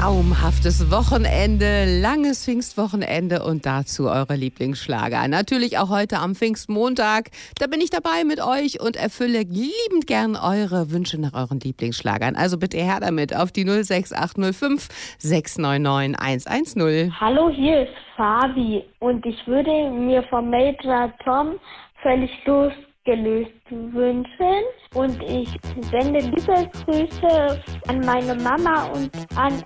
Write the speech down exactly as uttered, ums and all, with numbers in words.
traumhaftes Wochenende, langes Pfingstwochenende und dazu eure Lieblingsschlager. Natürlich auch heute am Pfingstmontag. Da bin ich dabei mit euch und erfülle liebend gern eure Wünsche nach euren Lieblingsschlagern. Also bitte her damit auf die null sechs acht null fünf sechs neun neun eins eins null. Hallo, hier ist Fabi und ich würde mir vom Major Tom völlig losgelöst wünschen und ich sende liebe Grüße an meine Mama und an